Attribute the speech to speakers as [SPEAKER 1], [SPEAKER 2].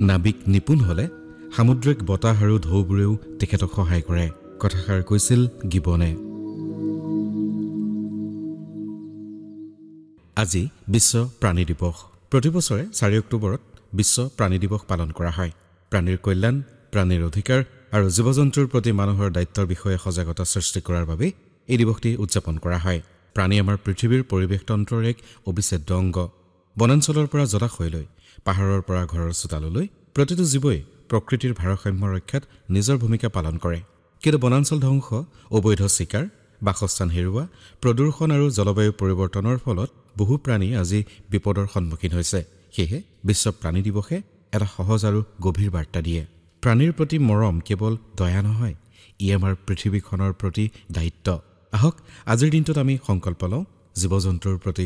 [SPEAKER 1] নাবিক নিপুণ হলে সামুদ্ৰিক বতাহ আৰু ঢৌবোৰেও তেখেতক সহায় কৰে কথাষাৰ কৈছিল গিবনে আজি বিশ্ব প্ৰাণী দিৱস প্ৰতি বছৰে 4 অক্টোবৰত বিশ্ব প্ৰাণী দিৱস পালন কৰা হয় প্ৰাণীৰ কল্যাণ প্ৰাণীৰ অধিকাৰ আৰু জীৱ-জন্তুৰ প্ৰতি মানুহৰ দায়িত্বৰ বিষয়ে সজাগতা সৃষ্টি কৰাৰ বাবে এই দিৱসটি উদযাপন কৰা হয় প্ৰাণী আমাৰ পৃথিৱীৰ পৰিৱেশ তন্ত্ৰৰ এক অবিচ্ছেদ্য অংগ বনাঞ্চলৰ পৰা জলাশয়লৈ পাহাৰৰ পৰা ঘৰৰ চোতাললৈ প্ৰতিটো জীৱই প্ৰকৃতিৰ ভাৰসাম্য ৰক্ষাত নিজৰ ভূমিকা পালন কৰে কিন্তু বনাঞ্চল ধ্বংস অবৈধ শিকাৰ বাসস্থান হেৰুওৱা প্ৰদূষণ আৰু জলবায়ু পৰিৱৰ্তনৰ ফলত বহু প্ৰাণী আজি বিপদৰ সন্মুখীন হৈছে সেয়ে বিশ্ব প্ৰাণী দিৱসে এটা সহজ আৰু গভীৰ বাৰ্তা দিয়ে প্ৰাণীৰ প্ৰতি মৰম কেৱল দয়া নহয় ই আমাৰ পৃথিৱীখনৰ প্ৰতি দায়িত্ব আহক আজিৰ দিনটোত আমি সংকল্প লওঁ জীৱ-জন্তুৰ প্ৰতি